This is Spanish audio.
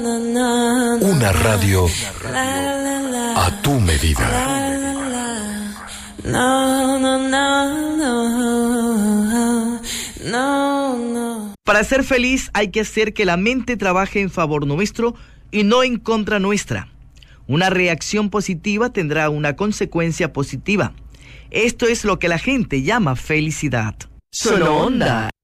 Una radio a tu medida. Para ser feliz hay que hacer que la mente trabaje en favor nuestro y no en contra nuestra. Una reacción positiva tendrá una consecuencia positiva. Esto es lo que la gente llama felicidad. Solo Onda.